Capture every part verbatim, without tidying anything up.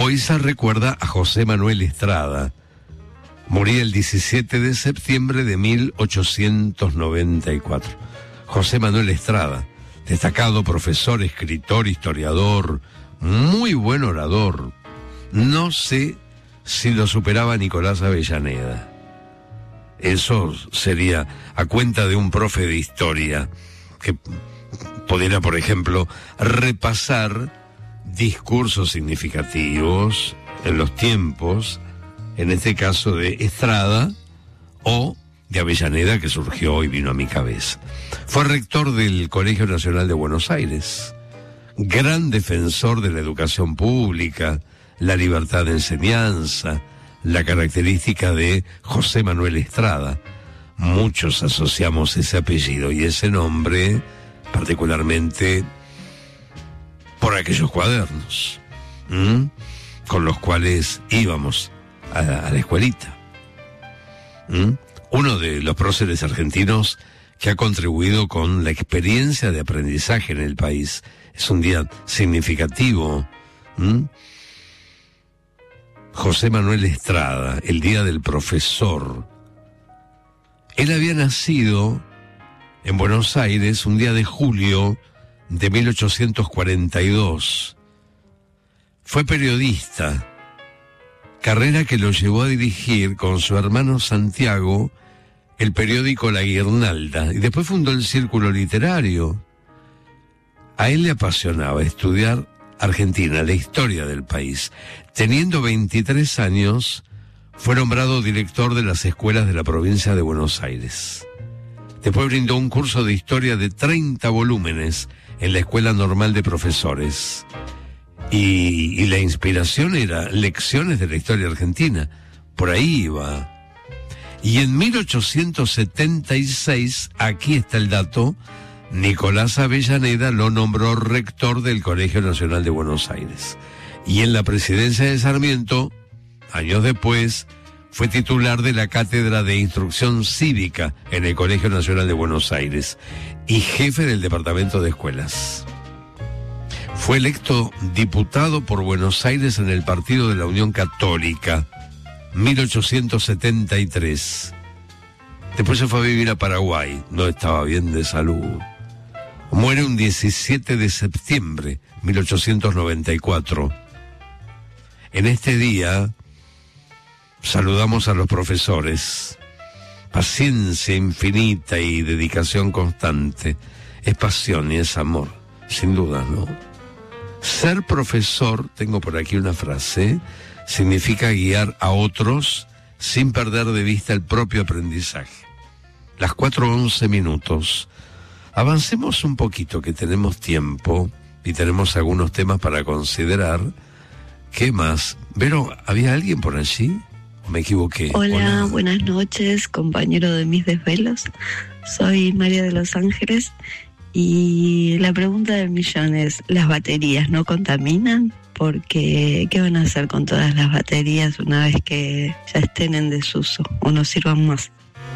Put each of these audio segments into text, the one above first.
Hoy se recuerda a José Manuel Estrada. Moría el diecisiete de septiembre de mil ochocientos noventa y cuatro. José Manuel Estrada, destacado profesor, escritor, historiador, muy buen orador. No sé si lo superaba Nicolás Avellaneda. Eso sería a cuenta de un profe de historia que pudiera, por ejemplo, repasar discursos significativos en los tiempos, en este caso de Estrada o de Avellaneda, que surgió y vino a mi cabeza. Fue rector del Colegio Nacional de Buenos Aires, gran defensor de la educación pública, la libertad de enseñanza, la característica de José Manuel Estrada. Muchos asociamos ese apellido y ese nombre, particularmente por aquellos cuadernos, ¿m? con los cuales íbamos a, a la escuelita. ¿m? Uno de los próceres argentinos que ha contribuido con la experiencia de aprendizaje en el país. Es un día significativo. ¿m? José Manuel Estrada, el día del profesor. Él había nacido en Buenos Aires un día de julio de mil ochocientos cuarenta y dos. Fue periodista, carrera que lo llevó a dirigir con su hermano Santiago el periódico La Guirnalda, y después fundó el Círculo Literario. A él le apasionaba estudiar Argentina, la historia del país. Teniendo veintitrés años, fue nombrado director de las escuelas de la provincia de Buenos Aires. Después brindó un curso de historia de treinta volúmenes en la Escuela Normal de Profesores. Y, y la inspiración era lecciones de la historia argentina. Por ahí iba. Y en mil ochocientos setenta y seis, aquí está el dato, Nicolás Avellaneda lo nombró rector del Colegio Nacional de Buenos Aires. Y en la presidencia de Sarmiento, años después, fue titular de la Cátedra de Instrucción Cívica en el Colegio Nacional de Buenos Aires y jefe del Departamento de Escuelas. Fue electo diputado por Buenos Aires en el Partido de la Unión Católica, mil ochocientos setenta y tres. Después se fue a vivir a Paraguay, no estaba bien de salud. Muere un diecisiete de septiembre, mil ochocientos noventa y cuatro. En este día saludamos a los profesores. Paciencia infinita y dedicación constante. Es pasión y es amor, sin duda, ¿no? Ser profesor, tengo por aquí una frase, significa guiar a otros sin perder de vista el propio aprendizaje. Las cuatro once minutos. Avancemos un poquito, que tenemos tiempo y tenemos algunos temas para considerar. ¿Qué más? Vero, ¿había alguien por allí? ¿Me equivoqué? Hola, Hola, buenas noches, compañero de mis desvelos. Soy María de Los Ángeles y la pregunta del millón es, ¿las baterías no contaminan? Porque, ¿qué van a hacer con todas las baterías una vez que ya estén en desuso o no sirvan más?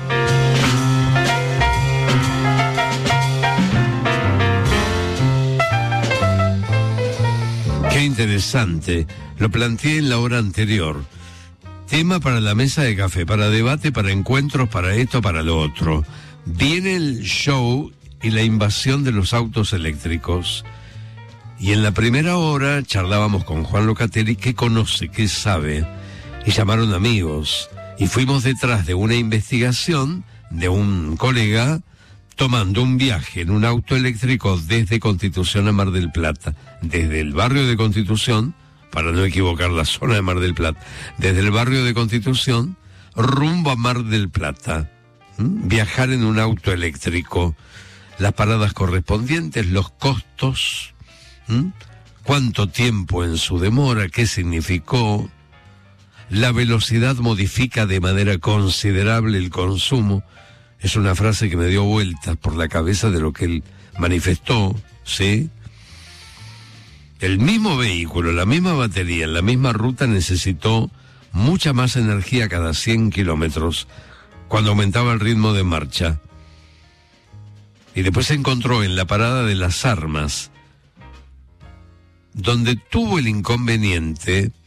Qué interesante. Lo planteé en la hora anterior. Tema para la mesa de café, para debate, para encuentros, para esto, para lo otro. Viene el show y la invasión de los autos eléctricos. Y en la primera hora charlábamos con Juan Locatelli, que conoce, que sabe, y llamaron amigos. Y fuimos detrás de una investigación de un colega tomando un viaje en un auto eléctrico desde Constitución a Mar del Plata, desde el barrio de Constitución, para no equivocar la zona de Mar del Plata, desde el barrio de Constitución rumbo a Mar del Plata. ¿Mm? Viajar en un auto eléctrico, las paradas correspondientes, los costos, ¿Mm? cuánto tiempo en su demora, qué significó. La velocidad modifica de manera considerable el consumo. Es una frase que me dio vueltas por la cabeza de lo que él manifestó, ¿sí? El mismo vehículo, la misma batería, en la misma ruta necesitó mucha más energía cada cien kilómetros cuando aumentaba el ritmo de marcha. Y después se encontró en la parada de Las Armas, donde tuvo el inconveniente